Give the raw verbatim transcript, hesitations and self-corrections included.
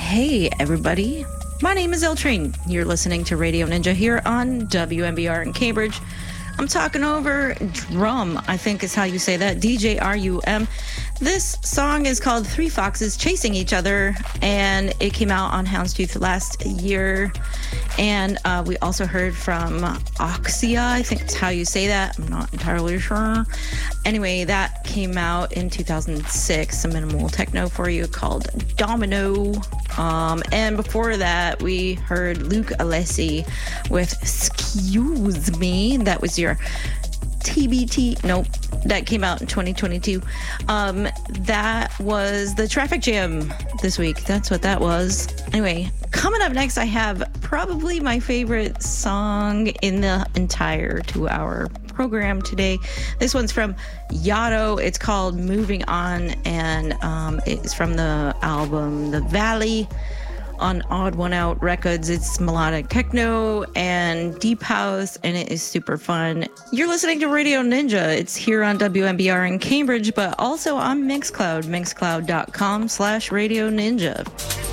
Hey, everybody. My name is L-Train. You're listening to Radio Ninja here on W M B R in Cambridge. I'm talking over Drum, I think is how you say that, D J R U M. This song is called Three Foxes Chasing Each Other, and it came out on Houndstooth last year. And uh, we also heard from Oxia, I think that's how you say that. I'm not entirely sure. Anyway, that came out in two thousand six, a minimal techno for you called Domino. Um, and before that, we heard Luke Alessi with Excuse Me. That was your T B T. Nope. That came out in twenty twenty-two. Um, that was the Traffic Jam this week. That's what that was. Anyway, coming up next, I have probably my favorite song in the entire two-hour program today. This one's from Yotto. It's called Moving On, and um, it's from the album The Valley on Odd One Out Records. It's melodic techno and deep house, and it is super fun. You're listening to Radio Ninja. It's here on W M B R in Cambridge, but also on Mixcloud, mixcloud.com slash Radio Ninja.